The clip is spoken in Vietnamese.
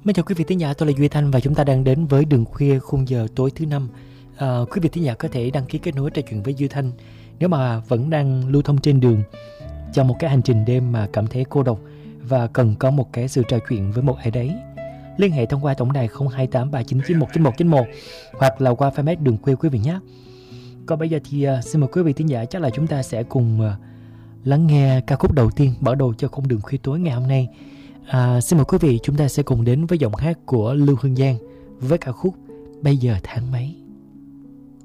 Mến chào quý vị thính giả, tôi là Duy Thanh và chúng ta đang đến với Đường Khuya khung giờ tối thứ năm. Quý vị thính giả có thể đăng ký kết nối trò chuyện với Duy Thanh nếu mà vẫn đang lưu thông trên đường trong một cái hành trình đêm mà cảm thấy cô độc và cần có một cái sự trò chuyện với một ai đấy. Liên hệ thông qua tổng đài 0283991991 hoặc là qua fanpage Đường Khuya quý vị nhé. Còn bây giờ thì xin mời quý vị thính giả, chắc là chúng ta sẽ cùng lắng nghe ca khúc đầu tiên mở đầu cho khung Đường Khuya tối ngày hôm nay. Xin mời quý vị, chúng ta sẽ cùng đến với giọng hát của Lưu Hương Giang với ca khúc Bây giờ tháng mấy.